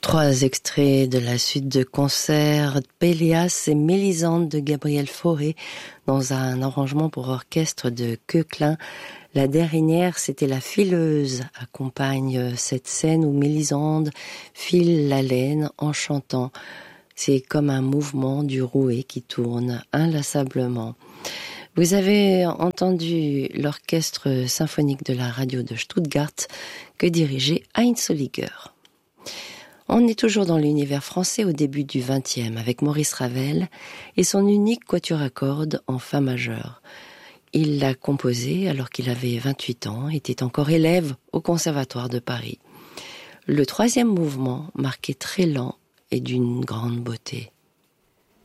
Trois extraits de la suite de concert Péléas et Mélisande de Gabriel Fauré dans un arrangement pour orchestre de Koechlin. La dernière, c'était La Fileuse, accompagne cette scène où Mélisande file la laine en chantant. C'est comme un mouvement du rouet qui tourne inlassablement. Vous avez entendu l'orchestre symphonique de la radio de Stuttgart que dirigeait Heinz Holliger. On est toujours dans l'univers français au début du XXe avec Maurice Ravel et son unique quatuor à cordes en fa majeur. Il l'a composé alors qu'il avait 28 ans, était encore élève au Conservatoire de Paris. Le troisième mouvement, marqué très lent, est d'une grande beauté.